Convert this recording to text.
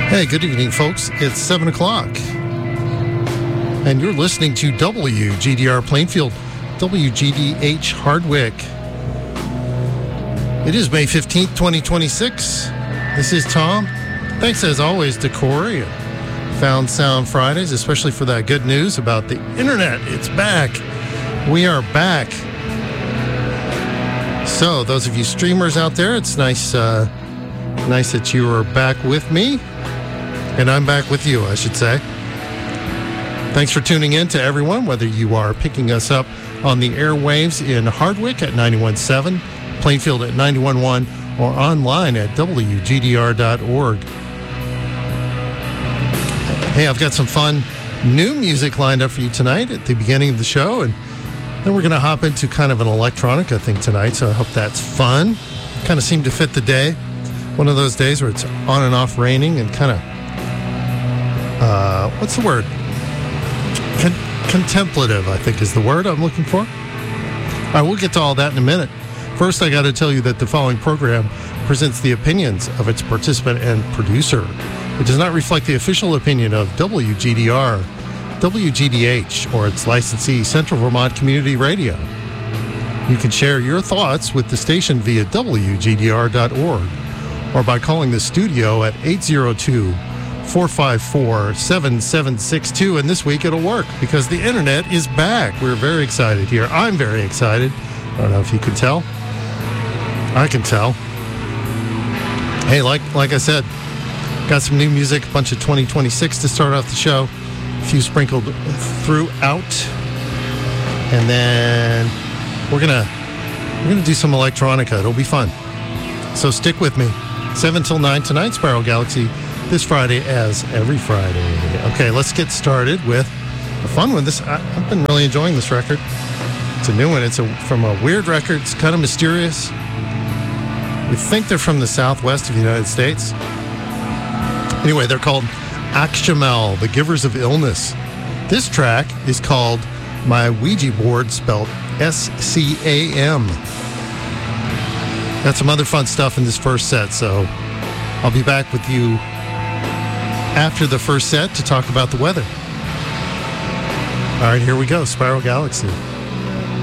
Hey, good evening, folks. It's 7 o'clock. And you're listening to WGDR Plainfield, WGDH Hardwick. It is May 15th, 2026. This is Tom. Thanks, as always, to Corey and Found Sound Fridays, especially for that good news about the internet. It's back. We are back. So, those of you streamers out there, it's nice that you are back with me. And I'm back with you, I should say. Thanks for tuning in to everyone, whether you are picking us up on the airwaves in Hardwick at 91.7, Plainfield at 91.1, or online at WGDR.org. Hey, I've got some fun new music lined up for you tonight at the beginning of the show, and then we're going to hop into kind of an electronica thing tonight, so I hope that's fun. Kind of seemed to fit the day. One of those days where it's on and off raining and kind of what's the word? Contemplative, I think, is the word I'm looking for. All right, we'll get to all that in a minute. First, I got to tell you that the following program presents the opinions of its participant and producer. It does not reflect the official opinion of WGDR, WGDH, or its licensee, Central Vermont Community Radio. You can share your thoughts with the station via WGDR.org or by calling the studio at 802-454-7762, and this week it'll work because the internet is back. We're very excited here. I'm very excited. I don't know if you can tell. I can tell. Hey, like I said, got some new music, a bunch of 2026 to start off the show, a few sprinkled throughout, and then we're gonna do some electronica. It'll be fun. So stick with me. 7 till 9 tonight, Spiral Galaxy. This Friday as every Friday. Okay, let's get started with a fun one. I've been really enjoying this record. It's a new one. It's from a weird record. It's kind of mysterious. We think they're from the southwest of the United States. Anyway, they're called Akshamel, the Givers of Illness. This track is called My Ouija Board, spelled SCAM. Got some other fun stuff in this first set, so I'll be back with you after the first set to talk about the weather. All right, here we go. Spiral Galaxy.